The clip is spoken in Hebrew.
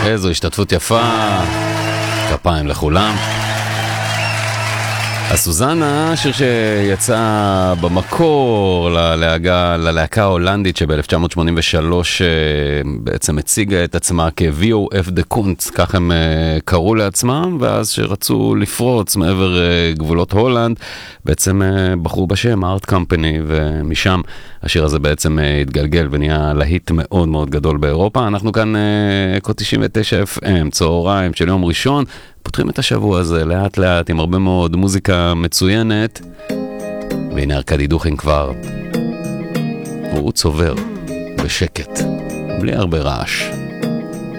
איזו השתתפות יפה, כפיים לכולם. אז סוזנה, שיר שיצא במקור ללהקה ההולנדית שב-1983 בעצם הציגה את עצמה כ-VOF de Kunst, כך הם קראו לעצמם, ואז שרצו לפרוץ מעבר גבולות הולנד, בעצם בחרו בשם Art Company, ומשם השיר הזה בעצם התגלגל ונהיה להיט מאוד מאוד גדול באירופה. אנחנו כאן קוד 99 FM, צהריים של יום ראשון, פותחים את השבוע הזה לאט לאט עם הרבה מאוד מוזיקה מצוינת, והנה ארקדי דוכין כבר הוא צובר בשקט, בלי הרבה רעש.